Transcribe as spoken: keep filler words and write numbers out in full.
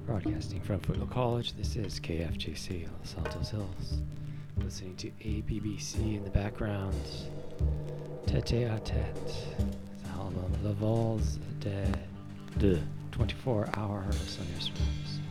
Broadcasting from Foothill College, this is K F J C Los Altos Hills. Listening to A B B C in the background. Tete a Tete. The album Le Vols de twenty-four hours on your service.